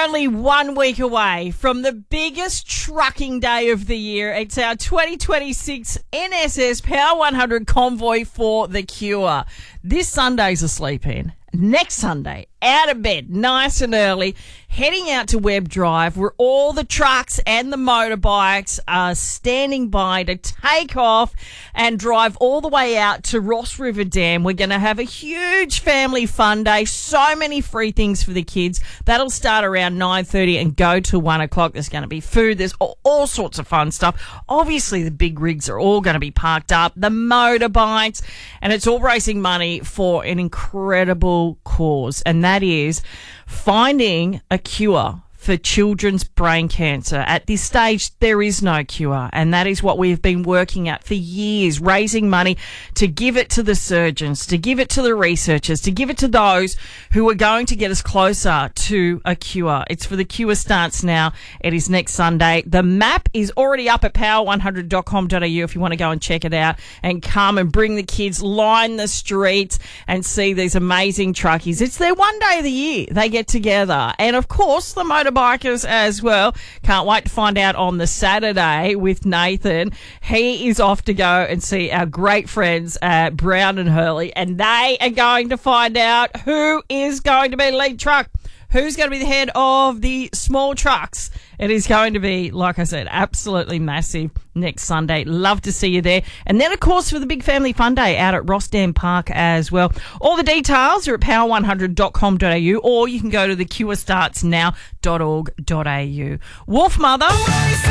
only 1 week away from the biggest trucking day of the year. It's our 2026 NSS Power 100 convoy for the Cure. This Sunday's a sleep in. Next Sunday, out of bed, nice and early, heading out to Webb Drive, where all the trucks and the motorbikes are standing by to take off and drive all the way out to Ross River Dam. We're going to have a huge family fun day, so many free things for the kids. That'll start around 9:30 and go to 1 o'clock. There's going to be food. There's all sorts of fun stuff. Obviously, the big rigs are all going to be parked up, the motorbikes, and it's all raising money for an incredible cause, and that is finding a cure for children's brain cancer. At this stage, there is no cure, and that is what we've been working at for years, raising money to give it to the surgeons, to give it to the researchers, to give it to those who are going to get us closer to a cure. It's for the Cure starts now. It is next Sunday. The map is already up at power100.com.au if you want to go and check it out and come and bring the kids, line the streets and see these amazing truckies. It's their one day of the year they get together. And of course, the motorbikers as well. Can't wait to find out on the Saturday with Nathan. He is off to go and see our great friends at Brown and Hurley, and they are going to find out who is going to be lead truck. Who's going to be the head of the small trucks? It is going to be, like I said, absolutely massive next Sunday. Love to see you there. And then, of course, for the big family fun day out at Ross Dam Park as well. All the details are at power100.com.au, or you can go to thecurestartsnow.org.au. Wolf Mother.